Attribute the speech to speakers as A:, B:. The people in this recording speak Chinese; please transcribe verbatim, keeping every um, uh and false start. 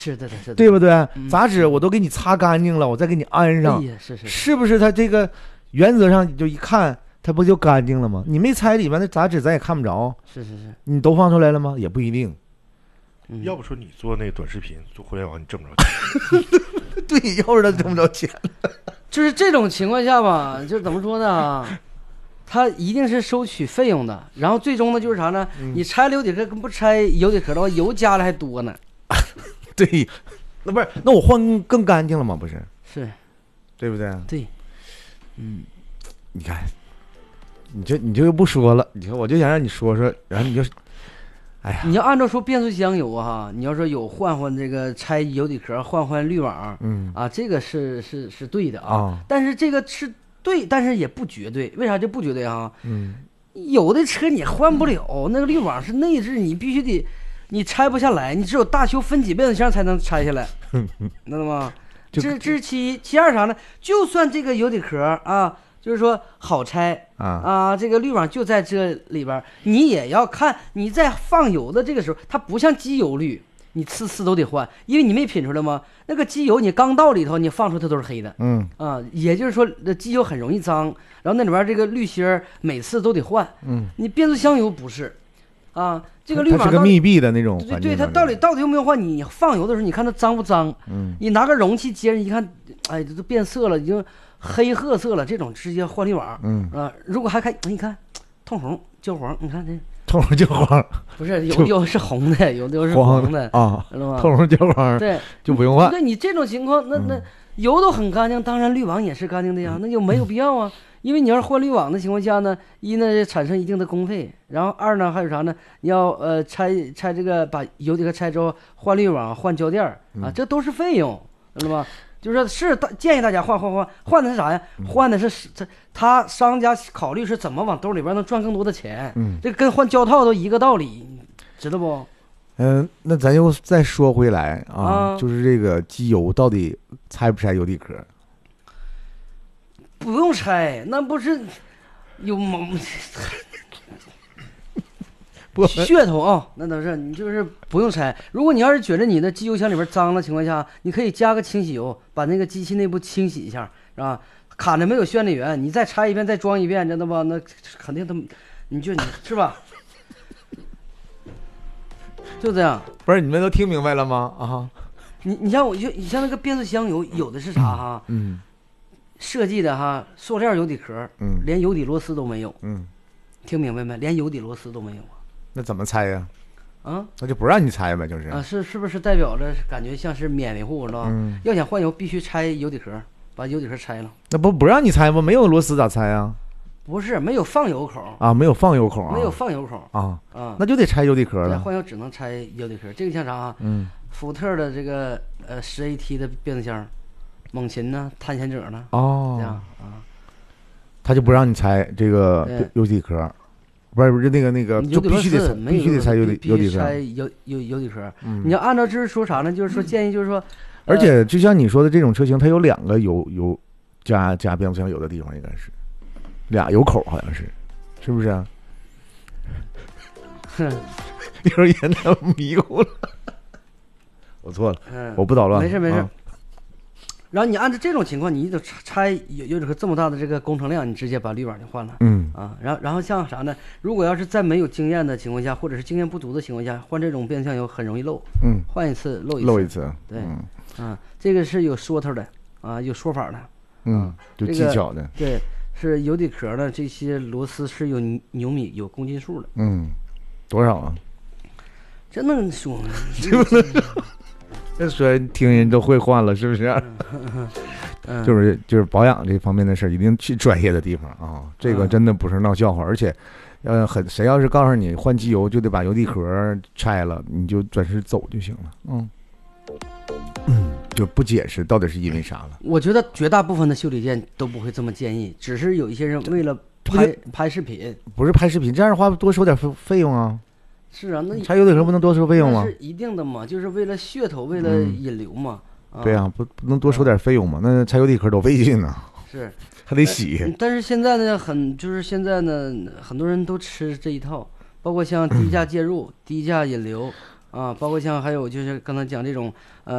A: 是的，是的，
B: 对不对？
A: 嗯、
B: 杂质我都给你擦干净了，我再给你安上，
A: 哎、是是
B: 是不是？它这个原则上就一看，它不就干净了吗？你没拆里面的杂质，咱也看不着。
A: 是是是，
B: 你都放出来了吗？也不一定。
C: 嗯、要不说你做那个短视频，做互联网，你挣不着钱。
B: 对，要是他挣不着钱了。
A: 就是这种情况下吧，就怎么说呢？他一定是收取费用的，然后最终呢就是啥呢？嗯、你拆油底壳跟不拆油底壳的话，油加的还多呢。
B: 对，那不是，那我换更干净了吗？不是，
A: 是，
B: 对不对？
A: 对，嗯，
B: 你看，你这你这又不说了，你看我就想让你说说，然后你就，哎呀，
A: 你要按照说变速箱油哈，你要说有换换这个拆油底壳、换换滤网，
B: 嗯
A: 啊，这个是是是对的啊，
B: 啊
A: 但是这个是对，但是也不绝对，为啥就不绝对啊？
B: 嗯，
A: 有的车你换不了，那个滤网是内置，你必须得。你拆不下来，你只有大修分级变速箱才能拆下来，知道吗？这这是其一，其二啥呢？就算这个油底壳啊，就是说好拆
B: 啊
A: 啊，这个滤网就在这里边，你也要看你在放油的这个时候，它不像机油滤，你次次都得换，因为你没品出来吗？那个机油你刚到里头，你放出它都是黑的，
B: 嗯
A: 啊，也就是说机油很容易脏，然后那里边这个滤芯每次都得换，
B: 嗯，
A: 你变速箱油不是。啊，这个滤网
B: 它是个密闭的那种
A: 对对，它到底到底有没有换？你放油的时候，你看它脏不脏？
B: 嗯，
A: 你拿个容器接着一看，哎，这都变色了，已经黑褐色了，这种直接换滤网。
B: 嗯
A: 啊，如果还看，你看通红焦黄，你看这
B: 通红焦黄，
A: 不是有有是红的，有的有是黄的
B: 啊，
A: 知道吗？
B: 通红焦黄，
A: 对，
B: 就不用换。
A: 对你这种情况，那那油都很干净，当然滤网也是干净的呀，那就没有必要啊。因为你要是换滤网的情况下呢，一呢产生一定的工费，然后二呢还有啥呢？你要呃拆拆这个把油底壳拆之后换滤网、换胶垫啊，这都是费用，知道吗？就是说是大建议大家换换换换的是啥呀？换的是他他商家考虑是怎么往兜里边能赚更多的钱，
B: 嗯，
A: 这跟换胶套都一个道理，知道不？
B: 嗯、呃，那咱又再说回来啊，
A: 啊
B: 就是这个机油到底拆不拆油底壳？
A: 不用拆，那不是有毛噱头啊？那都是你就是不用拆。如果你要是觉得你的机油箱里边脏的情况下，你可以加个清洗油，把那个机器内部清洗一下，是吧？卡着没有宣礼员，你再拆一遍，再装一遍，知道吧？那肯定他，你就你是吧？就这样。
B: 不是你们都听明白了吗？啊，
A: 你你像我就你像那个变速箱油，有的是啥哈？
B: 嗯。
A: 设计的哈，塑料油底壳，
B: 嗯，
A: 连油底螺丝都没有，
B: 嗯，
A: 听明白没？连油底螺丝都没有啊！
B: 那怎么拆呀？
A: 啊，
B: 那就不让你拆呗，就是
A: 啊，是是不是代表着感觉像是免维护是吧？
B: 嗯，
A: 要想换油必须拆油底壳，把油底壳拆了。
B: 那不不让你拆吗？没有螺丝咋拆啊？
A: 不是，没有放油口
B: 啊，没有放油口啊，
A: 没有放油口
B: 啊
A: 啊，
B: 那就得拆油底壳了。
A: 换油只能拆油底壳，这个像啥啊？
B: 嗯，
A: 福特的这个呃十 A T 的变速箱。猛禽呢，探险者呢？
B: 哦，
A: 这样啊，
B: 他就不让你拆这个油底壳，不是不是那个那个，就必须得拆，必须得拆油底油底壳，
A: 拆油油油底壳。
B: 嗯，
A: 你要按照这是说啥呢？就是说建议就是说，
B: 而且就像你说的这种车型，它有两个油油加加变速箱油的地方，应该是俩油口，好像是，是不是啊？
A: 哼，
B: 一会儿也那迷糊了，我错了，
A: 嗯，
B: 我不捣乱，
A: 没事没事。
B: 啊
A: 然后你按照这种情况，你就拆有有这么大的这个工程量，你直接把滤网就换了。
B: 嗯
A: 啊，然后然后像啥呢？如果要是在没有经验的情况下，或者是经验不足的情况下，换这种变速箱油很容易漏。
B: 嗯，
A: 换一次漏一次。
B: 漏一次。
A: 对，
B: 嗯、
A: 啊，这个是有说头的啊，有说法的。
B: 嗯，有技巧的。
A: 这个、对，是油底壳的这些螺丝是有牛米、有公斤数的。
B: 嗯，多少啊？
A: 这能说吗？
B: 这不能。那说听人都会换了，是不是、啊嗯？就是就是保养这方面的事儿，一定去专业的地方啊。这个真的不是闹笑话，而且，呃，很谁要是告诉你换机油就得把油底壳拆了，你就转身走就行了。嗯嗯，就不解释到底是因为啥了。
A: 我觉得绝大部分的修理店都不会这么建议，只是有一些人为了拍拍视频，
B: 不是拍视频，这样的话多收点费费用啊。
A: 是啊，那
B: 拆油底壳不能多收费用吗？
A: 是一定的嘛，就是为了噱头，为了引流嘛。
B: 嗯啊、对啊，不不能多收点费用吗？那拆油底壳多费劲呢。
A: 是，
B: 还得洗。
A: 但是现在呢，很就是现在呢，很多人都吃这一套，包括像低价介入、嗯、低价引流啊，包括像还有就是刚才讲这种呃。